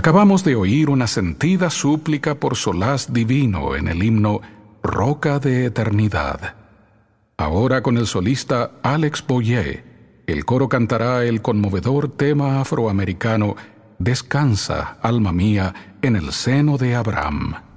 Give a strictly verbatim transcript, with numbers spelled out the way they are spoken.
Acabamos de oír una sentida súplica por solaz divino en el himno Roca de Eternidad. Ahora con el solista Alex Boyé, el coro cantará el conmovedor tema afroamericano Descansa, alma mía, en el seno de Abraham.